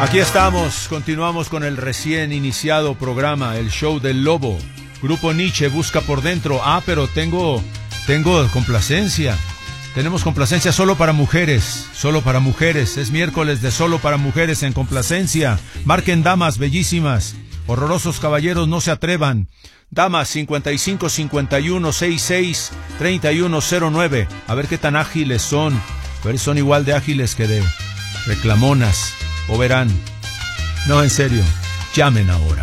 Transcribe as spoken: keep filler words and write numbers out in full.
Aquí estamos, continuamos con el recién iniciado programa, el show del lobo. Grupo Nietzsche, Busca por Dentro. Ah, pero tengo, tengo complacencia. Tenemos complacencia solo para mujeres, solo para mujeres. Es miércoles de solo para mujeres en complacencia. Marquen damas bellísimas. Horrorosos caballeros, no se atrevan. Damas, cincuenta y cinco, cincuenta y uno, sesenta y seis, treinta y uno cero nueve. A ver qué tan ágiles son. A ver, son igual de ágiles que de reclamonas. O verán. No, en serio. Llamen ahora.